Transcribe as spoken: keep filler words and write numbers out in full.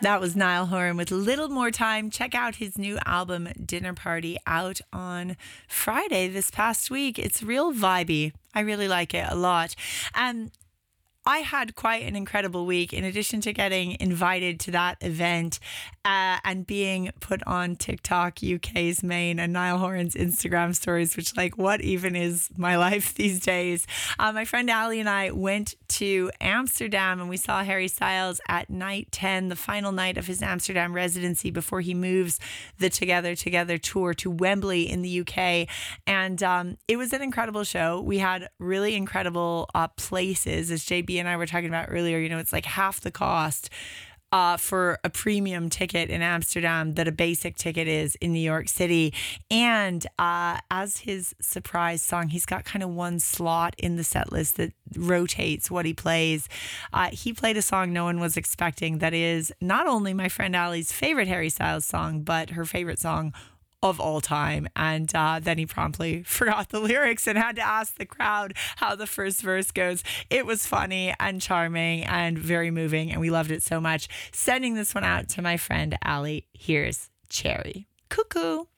That was Niall Horan with Little More Time. Check out his new album, Dinner Party, out on Friday this past week. It's real vibey. I really like it a lot. Um, I had quite an incredible week. In addition to getting invited to that event uh, and being put on TikTok, U K's main, and Niall Horan's Instagram stories, which, like, what even is my life these days? Uh, my friend Ali and I went to Amsterdam and we saw Harry Styles at night ten, the final night of his Amsterdam residency before he moves the Together Together tour to Wembley in the U K. And um, it was an incredible show. We had really incredible uh, places, as J B and I were talking about earlier. You know, it's like half the cost uh, for a premium ticket in Amsterdam that a basic ticket is in New York City. And uh, as his surprise song, he's got kind of one slot in the set list that rotates what he plays. Uh, he played a song no one was expecting that is not only my friend Ali's favorite Harry Styles song, but her favorite song of all time. And uh, then he promptly forgot the lyrics and had to ask the crowd how the first verse goes. It was funny and charming and very moving, and we loved it so much. Sending this one out to my friend Ali. Here's Cherry. Cuckoo.